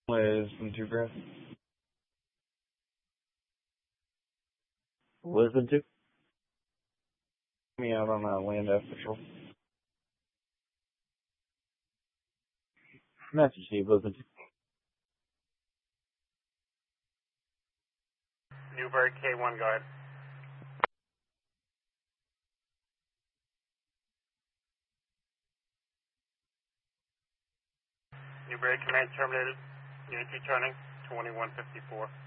Lisbon 2 Grand. Lisbon 2? Me out on land F patrol. Message Steve, Lisbon 2. Newberg K1, go ahead. Newberg command terminated. Unit returning 2154.